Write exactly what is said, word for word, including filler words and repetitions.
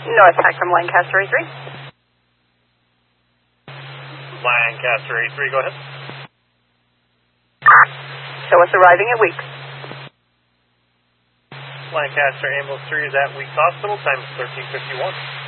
North Pack from Lancaster A three. Lancaster A three, go ahead. Show us arriving at Weeks. Lancaster Ambulance three is at Weeks Hospital, time is thirteen fifty-one.